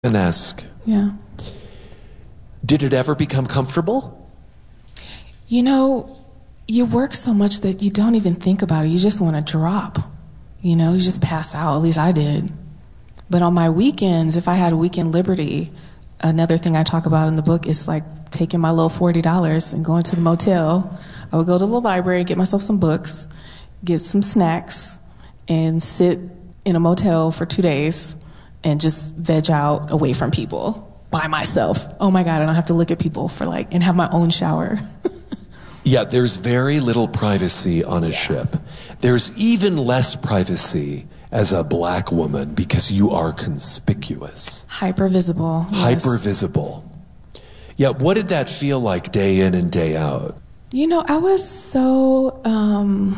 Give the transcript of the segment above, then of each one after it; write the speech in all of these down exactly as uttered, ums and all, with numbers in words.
Esque. Yeah. Did it ever become comfortable? You know, you work so much that you don't even think about it. You just want to drop. You know, you just pass out. At least I did. But on my weekends, if I had a weekend liberty, another thing I talk about in the book is like taking my little forty dollars and going to the motel. I would go to the library, get myself some books, get some snacks, and sit in a motel for two days and just veg out away from people by myself. Oh my God, I don't have to look at people for like, and have my own shower. Yeah, there's very little privacy on a Yeah. ship. There's even less privacy as a black woman because you are conspicuous. Hyper visible. Hyper visible. Yeah, what did that feel like day in and day out? You know, I was so, um,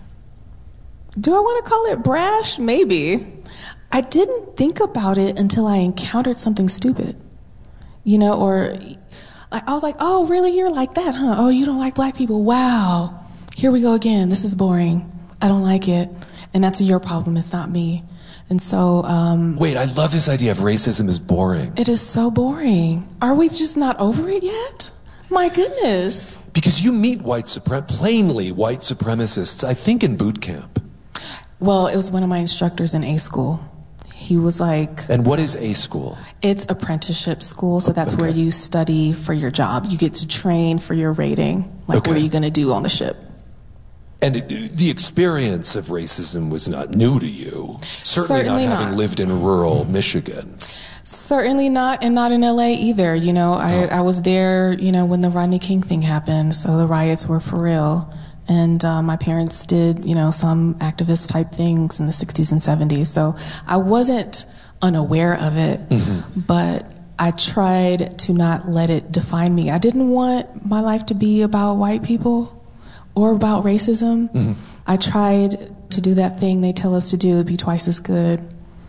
do I want to call it brash? Maybe. I didn't think about it until I encountered something stupid, you know, or I was like, oh, really? You're like that, huh? Oh, you don't like black people? Wow. Here we go again. This is boring. I don't like it. And that's your problem. It's not me. And so... Um, Wait, I love this idea of racism is boring. It is so boring. Are we just not over it yet? My goodness. Because you meet white suprem- plainly white supremacists, I think, in boot camp. Well, it was one of my instructors in A school. He was like... And what is A school? It's apprenticeship school, so that's Okay. where you study for your job. You get to train for your rating. Like, Okay. what are you going to do on the ship? And it, the experience of racism was not new to you. Certainly, Certainly not having not. lived in rural Michigan. Certainly not, and not in L A either. You know, I, I was there, you know, when the Rodney King thing happened, so the riots were for real. And uh, my parents did, you know, some activist type things in the sixties and seventies. So I wasn't unaware of it, mm-hmm. but I tried to not let it define me. I didn't want my life to be about white people or about racism. Mm-hmm. I tried to do that thing they tell us to do, be twice as good,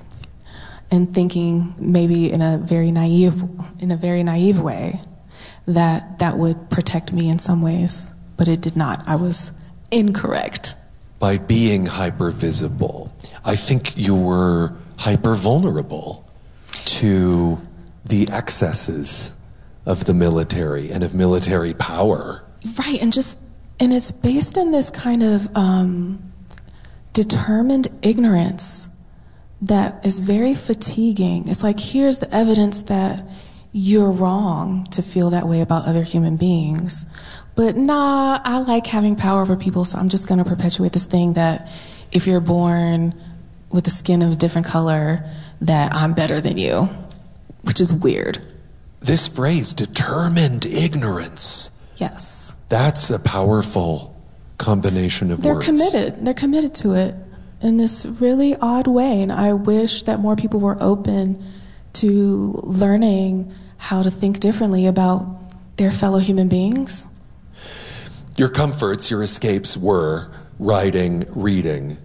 and thinking maybe in a very naive, in a very naive way that that would protect me in some ways. But it did not. I was incorrect. By being hyper visible, I think you were hyper vulnerable to the excesses of the military and of military power. Right, and just and it's based in this kind of um, determined ignorance that is very fatiguing. It's like, here's the evidence that you're wrong to feel that way about other human beings. But nah, I like having power over people, so I'm just going to perpetuate this thing that if you're born with a skin of a different color, that I'm better than you, which is weird. This phrase, determined ignorance. Yes. That's a powerful combination of They're words. committed. They're committed to it in this really odd way, and I wish that more people were open to learning how to think differently about their fellow human beings. Your comforts, your escapes were writing, reading,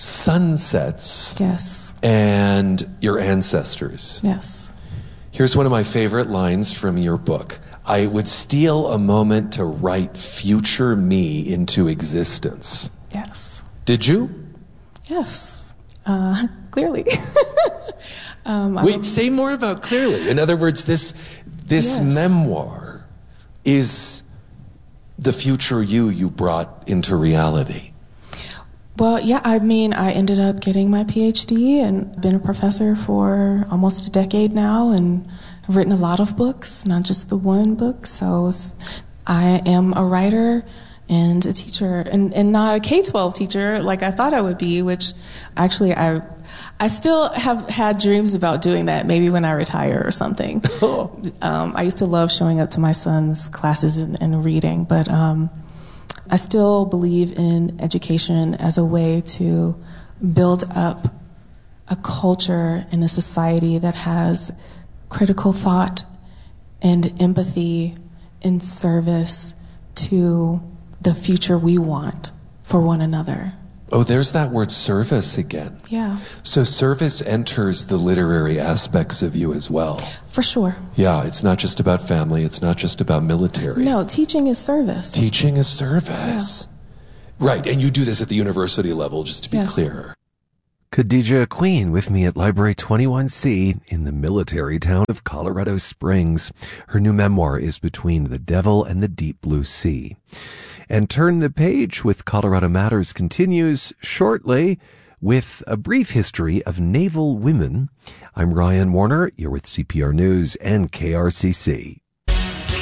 sunsets, Yes. and your ancestors. Yes. Here's one of my favorite lines from your book. I would steal a moment to write future me into existence. Yes. Did you? Yes. Uh, clearly. um, I Wait, don't- say more about clearly. In other words, this this Yes. memoir is the future you you brought into reality. Well, yeah, I mean, I ended up getting my P H D and been a professor for almost a decade now, and I've written a lot of books, not just the one book. So s- I am a writer and a teacher, and, and not a K twelve teacher like I thought I would be, which actually I I still have had dreams about doing that, maybe when I retire or something. um, I used to love showing up to my son's classes and, and reading, but um, I still believe in education as a way to build up a culture and a society that has critical thought and empathy in service to the future we want for one another. Oh, there's that word service again. Yeah, So service enters the literary aspects of you as well. for sure. Yeah, it's not just about family. It's not just about military. No, teaching is service. Teaching is service. Right, and you do this at the university level, just to be Yes. clear. Khadija Queen with me at Library twenty-one C in the military town of Colorado Springs. Her new memoir is Between the Devil and the Deep Blue Sea. And Turn the Page with Colorado Matters continues shortly with a brief history of naval women. I'm Ryan Warner. You're with C P R News and K R C C.